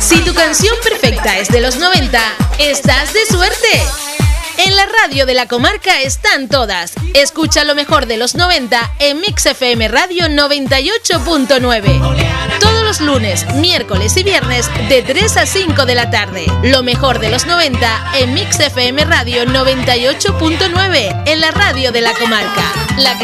Si tu canción perfecta es de los 90, estás de suerte. En la radio de la comarca están todas. Escucha lo mejor de los 90 en Mix FM Radio 98.9. Todos los lunes, miércoles y viernes de 3 a 5 de la tarde. Lo mejor de los 90 en Mix FM Radio 98.9 en la radio de la comarca.